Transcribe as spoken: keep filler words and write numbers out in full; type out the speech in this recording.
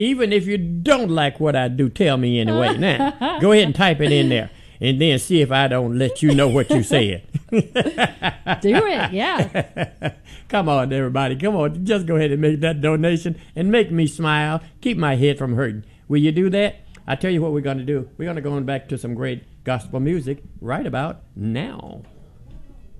Even if you don't like what I do, tell me anyway. Now, go ahead and type it in there, and then see if I don't let you know what you said. Do it, yeah. Come on, everybody. Come on. Just go ahead and make that donation and make me smile. Keep my head from hurting. Will you do that? I tell you what we're going to do. We're going to go on back to some great gospel music right about now.